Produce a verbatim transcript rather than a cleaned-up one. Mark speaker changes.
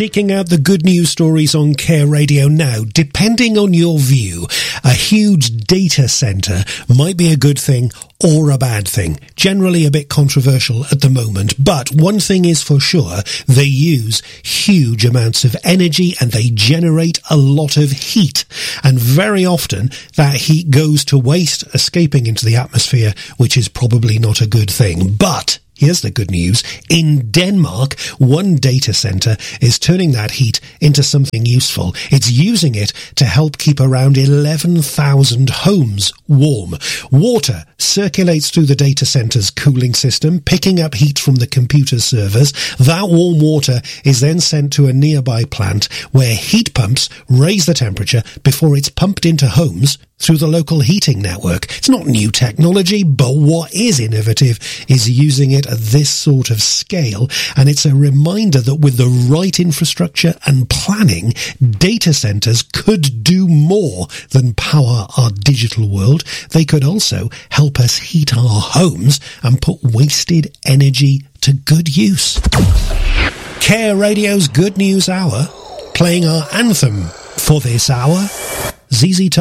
Speaker 1: seeking out the good news stories on Care Radio now. Depending on your view, a huge data centre might be a good thing or a bad thing. Generally a bit controversial at the moment, but one thing is for sure, they use huge amounts of energy and they generate a lot of heat. And very often that heat goes to waste, escaping into the atmosphere, which is probably not a good thing. But here's the good news. In Denmark, one data center is turning that heat into something useful. It's using it to help keep around eleven thousand homes warm. Water circulates through the data center's cooling system, picking up heat from the computer servers. That warm water is then sent to a nearby plant where heat pumps raise the temperature before it's pumped into homes through the local heating network. It's not new technology, but what is innovative is using it at this sort of scale, and it's a reminder that with the right infrastructure and planning, data centers could do more than power our digital world. They could also help us heat our homes and put wasted energy to good use. Care Radio's Good News Hour, playing our anthem for this hour, Z Z Top.